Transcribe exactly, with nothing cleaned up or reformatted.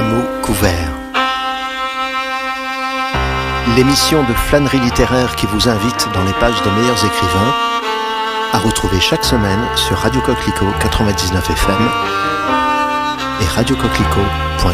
À mots couverts. L'émission de flânerie littéraire qui vous invite dans les pages des meilleurs écrivains, à retrouver chaque semaine sur Radio Coquelicot quatre-vingt-dix-neuf F M et radio coquelicot